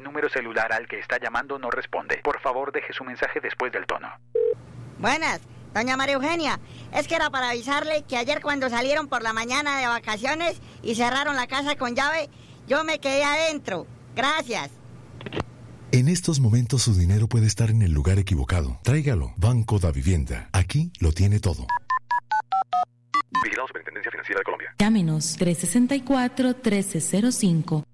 número celular al que está llamando no responde. Por favor, deje su mensaje después del tono. Buenas, doña María Eugenia. Es que era para avisarle que ayer cuando salieron por la mañana de vacaciones y cerraron la casa con llave, yo me quedé adentro. Gracias. En estos momentos su dinero puede estar en el lugar equivocado. Tráigalo. Banco da Vivienda. Aquí lo tiene todo. Vigilado Superintendencia Financiera de Colombia. Llámenos 364-1305.